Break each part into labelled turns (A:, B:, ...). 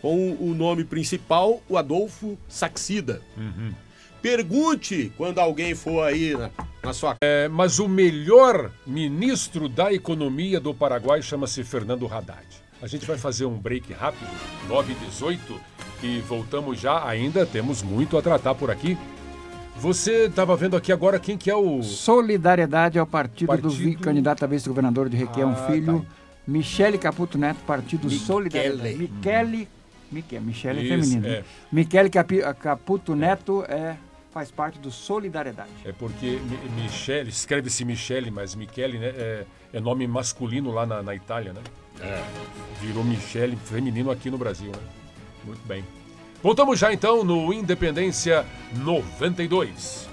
A: com o nome principal, o Adolfo Saxida. Pergunte quando alguém for aí na sua casa.
B: Mas o melhor ministro da economia do Paraguai chama-se Fernando Haddad. A gente vai fazer um break rápido, 9h18, e voltamos já. Ainda temos muito a tratar por aqui. Você estava vendo aqui agora quem que é o...
C: Solidariedade é o partido do candidato a vice-governador de Requião Filho,
B: tá.
C: Michele Caputo Neto, partido Solidariedade. Michele é feminino. Michele Caputo Neto faz parte do Solidariedade.
B: É porque Michele, escreve-se Michele, mas Michele, né, é nome masculino lá na Itália, né? Virou Michele feminino aqui no Brasil, né? Muito bem. Voltamos já então no Independência 92.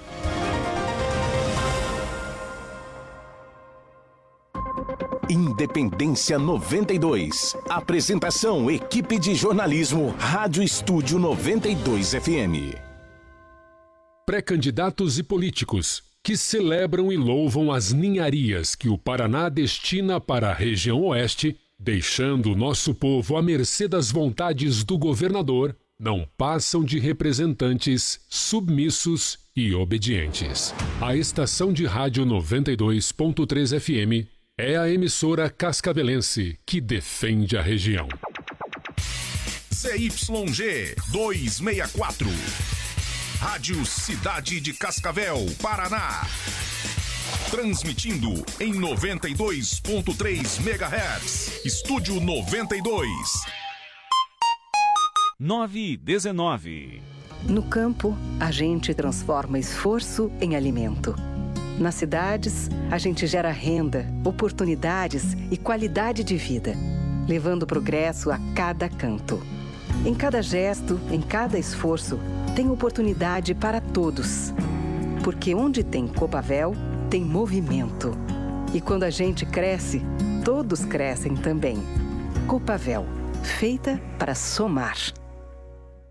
D: Independência 92. Apresentação: equipe de jornalismo, Rádio Estúdio 92 FM.
E: Pré-candidatos e políticos que celebram e louvam as ninharias que o Paraná destina para a região oeste, deixando o nosso povo à mercê das vontades do governador, não passam de representantes submissos e obedientes. A estação de rádio 92.3 FM é a emissora cascavelense que defende a região.
F: CYG 264. Rádio Cidade de Cascavel, Paraná. Transmitindo em 92.3 MHz. Estúdio 92.
G: 9h19.
H: No campo, a gente transforma esforço em alimento. Nas cidades, a gente gera renda, oportunidades e qualidade de vida, levando progresso a cada canto. Em cada gesto, em cada esforço, tem oportunidade para todos. Porque onde tem Copavel, tem movimento. E quando a gente cresce, todos crescem também. Copavel, feita para somar.